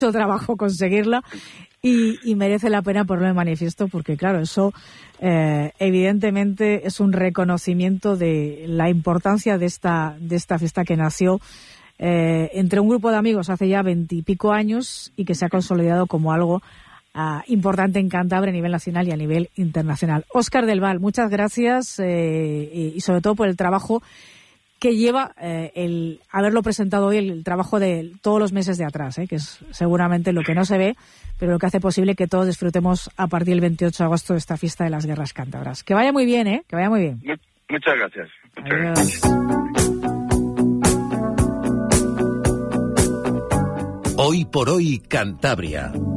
trabajo conseguirla y merece la pena ponerlo de manifiesto porque, claro, eso evidentemente es un reconocimiento de la importancia de esta fiesta que nació entre un grupo de amigos hace ya 20 y pico años y que se ha consolidado como algo importante en Cantabria a nivel nacional y a nivel internacional. Óscar del Val, muchas gracias y sobre todo por el trabajo que lleva el haberlo presentado hoy, el trabajo de todos los meses de atrás, que es seguramente lo que no se ve, pero lo que hace posible que todos disfrutemos a partir del 28 de agosto de esta fiesta de las guerras cántabras. Que vaya muy bien, que vaya muy bien. Muchas gracias. Adiós. Hoy por hoy, Cantabria.